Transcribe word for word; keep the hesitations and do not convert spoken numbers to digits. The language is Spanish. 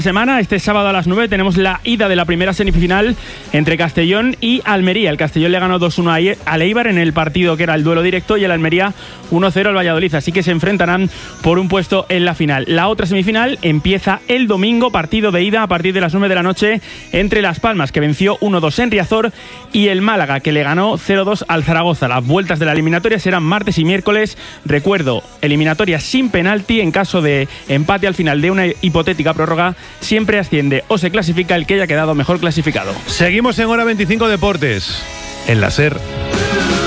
Semana, este sábado a las nueve tenemos la ida de la primera semifinal entre Castellón y Almería. El Castellón le ganó dos uno al Eibar en el partido que era el duelo directo y el Almería uno cero al Valladolid, así que se enfrentarán por un puesto en la final. La otra semifinal empieza el domingo, partido de ida a partir de las nueve de la noche entre Las Palmas, que venció uno dos en Riazor, y el Málaga, que le ganó cero dos al Zaragoza. Las vueltas de la eliminatoria serán martes y miércoles. Recuerdo, eliminatoria sin penalti. En caso de empate al final de una hipotética prórroga, siempre asciende o se clasifica el que haya quedado mejor clasificado. Seguimos en Hora veinticinco Deportes, en la SER.